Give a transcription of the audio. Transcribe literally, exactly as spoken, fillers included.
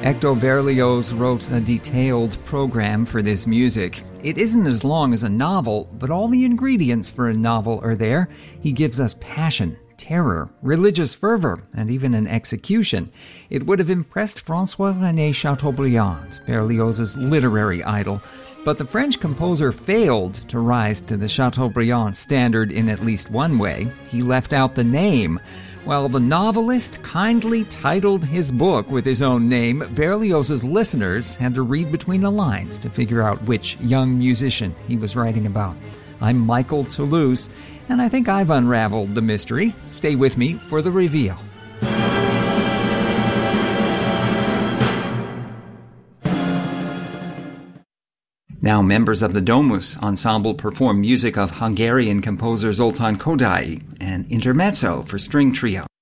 Hector Berlioz wrote a detailed program for this music. It isn't as long as a novel, but all the ingredients for a novel are there. He gives us passion, terror, religious fervor, and even an execution. It would have impressed François-René Chateaubriand, Berlioz's literary idol. But the French composer failed to rise to the Chateaubriand standard in at least one way. He left out the name. While the novelist kindly titled his book with his own name, Berlioz's listeners had to read between the lines to figure out which young musician he was writing about. I'm Michael Toulouse, and I think I've unraveled the mystery. Stay with me for the reveal. Now, members of the Domus Ensemble perform music of Hungarian composer Zoltán Kodály, an intermezzo for string trio.